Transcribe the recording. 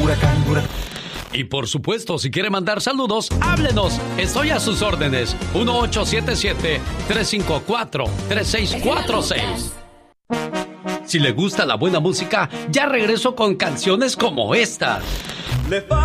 Huracán, huracán. Y por supuesto, si quiere mandar saludos, háblenos. Estoy a sus órdenes. 1877-354-3646. Si le gusta la buena música, ya regreso con canciones como esta.